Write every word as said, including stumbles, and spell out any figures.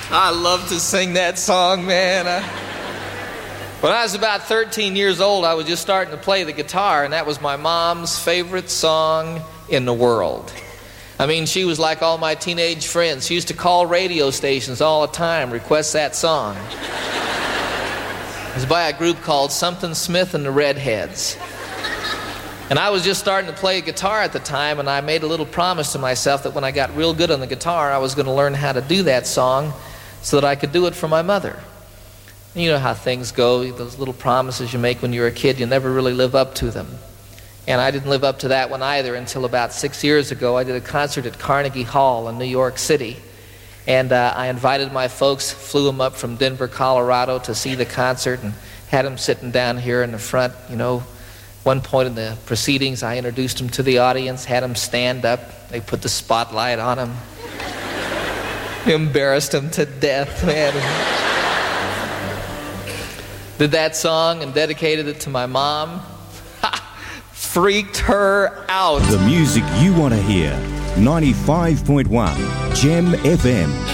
I love to sing that song, man. I... When I was about thirteen years old, I was just starting to play the guitar, and that was my mom's favorite song in the world. I mean, she was like all my teenage friends. She used to call radio stations all the time, request that song. It was by a group called Something Smith and the Redheads. And I was just starting to play guitar at the time, and I made a little promise to myself that when I got real good on the guitar, I was going to learn how to do that song so that I could do it for my mother. You know how things go, those little promises you make when you're a kid, you never really live up to them. And I didn't live up to that one either until about six years ago. I did a concert at Carnegie Hall in New York City. And uh, I invited my folks, flew them up from Denver, Colorado to see the concert, and had them sitting down here in the front. You know, one point in the proceedings, I introduced them to the audience, had them stand up. They put the spotlight on them. Embarrassed them to death, man. Did that song and dedicated it to my mom. Ha! Freaked her out. The music you want to hear. ninety-five point one Gem F M.